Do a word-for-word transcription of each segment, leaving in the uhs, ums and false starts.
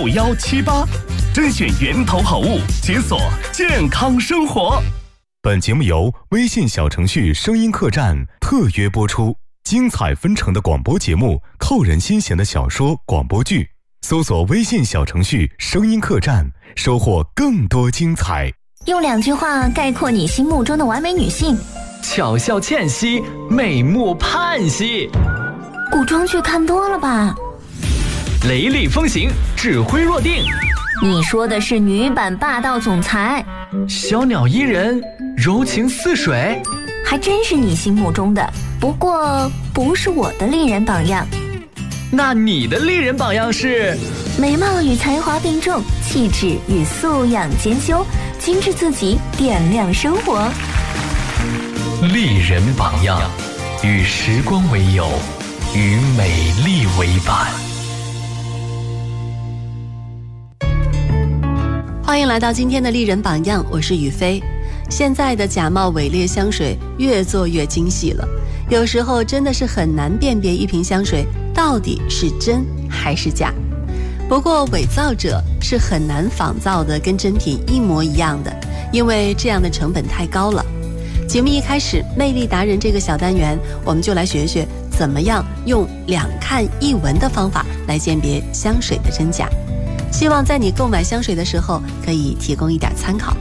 五幺七八，甄选源头好物，解锁健康生活。本节目由微信小程序声音客栈特约播出，精彩纷呈的广播节目，扣人心弦的小说广播剧，搜索微信小程序声音客栈，收获更多精彩。 用两句话概括你心目中的完美女性： 巧笑倩兮，美目盼兮。 古装剧看多了吧？ 雷厉风行，指挥若定。 你说的是女版霸道总裁。 小鸟依人，柔情似水。 还真是你心目中的，不过不是我的丽人榜样。 那你的丽人榜样是？ 美貌与才华并重，气质与素养兼修，精致自己，点亮生活。 丽人榜样，与时光为友，与美丽为伴。 欢迎来到今天的丽人榜样，我是雨飞。现在的假冒伪劣香水越做越精细了，有时候真的是很难辨别一瓶香水到底是真还是假。不过伪造者是很难仿造的跟真品一模一样的，因为这样的成本太高了。节目一开始，魅力达人这个小单元，我们就来学学怎么样用两看一闻的方法来鉴别香水的真假。希望在你购买香水的时候可以提供一点参考。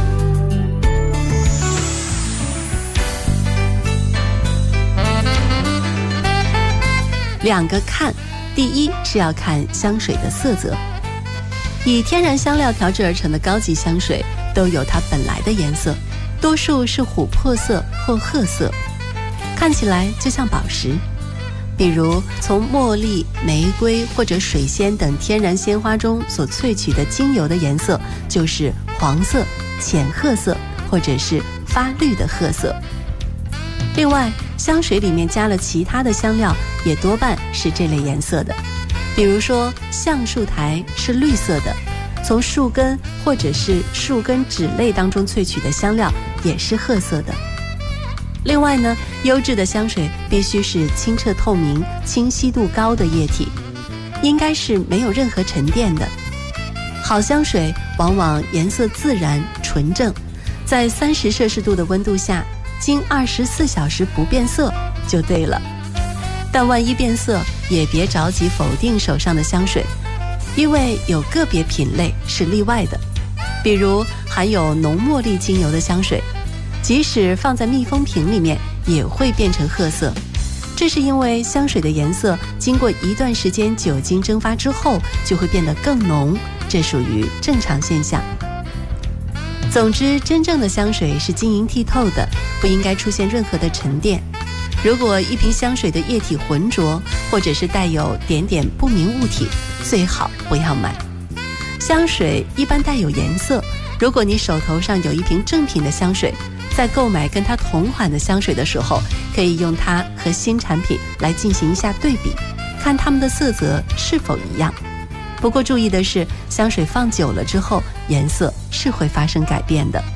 两个看，第一是要看香水的色泽。以天然香料调制而成的高级香水都有它本来的颜色，多数是琥珀色或褐色，看起来就像宝石。比如从茉莉、玫瑰或者水仙等天然鲜花中所萃取的精油的颜色就是黄色、浅褐色或者是发绿的褐色。另外，香水里面加了其他的香料，也多半是这类颜色的。比如说橡树苔是绿色的，从树根或者是树根脂类当中萃取的香料也是褐色的。另外呢，优质的香水必须是清澈透明、清晰度高的液体，应该是没有任何沉淀的。好香水往往颜色自然纯正，在三十摄氏度的温度下，经二十四小时不变色就对了。但万一变色，也别着急否定手上的香水，因为有个别品类是例外的。比如含有浓茉莉精油的香水，即使放在密封瓶里面也会变成褐色，这是因为香水的颜色经过一段时间酒精蒸发之后就会变得更浓，这属于正常现象。总之，真正的香水是晶莹剔透的，不应该出现任何的沉淀。如果一瓶香水的液体浑浊，或者是带有点点不明物体，最好不要买。香水一般带有颜色，如果你手头上有一瓶正品的香水，在购买跟它同款的香水的时候，可以用它和新产品来进行一下对比，看它们的色泽是否一样。不过注意的是，香水放久了之后，颜色是会发生改变的。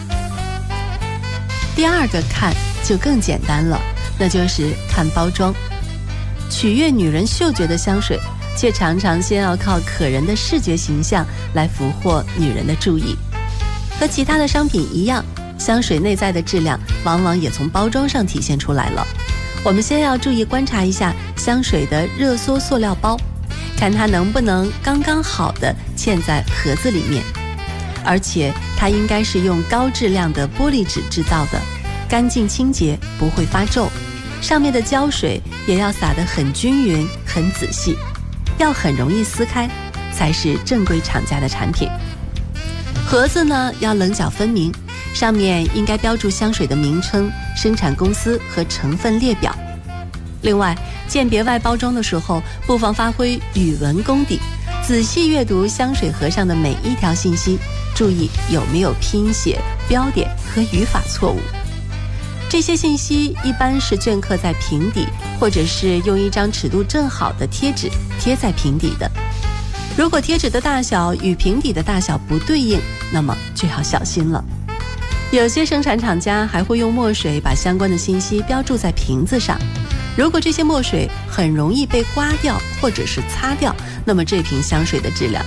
第二个看就更简单了，那就是看包装。取悦女人嗅觉的香水，却常常先要靠可人的视觉形象来俘获女人的注意。和其他的商品一样，香水内在的质量往往也从包装上体现出来了。我们先要注意观察一下香水的热缩塑料包，看它能不能刚刚好的嵌在盒子里面，而且它应该是用高质量的玻璃纸制造的，干净清洁，不会发皱。上面的胶水也要撒得很均匀很仔细，要很容易撕开，才是正规厂家的产品。盒子呢要棱角分明，上面应该标注香水的名称、生产公司和成分列表。另外，鉴别外包装的时候，不妨发挥语文功底，仔细阅读香水盒上的每一条信息，注意有没有拼写、标点和语法错误。这些信息一般是镌刻在瓶底，或者是用一张尺度正好的贴纸贴在瓶底的。如果贴纸的大小与瓶底的大小不对应，那么就要小心了。有些生产厂家还会用墨水把相关的信息标注在瓶子上，如果这些墨水很容易被刮掉或者是擦掉，那么这瓶香水的质量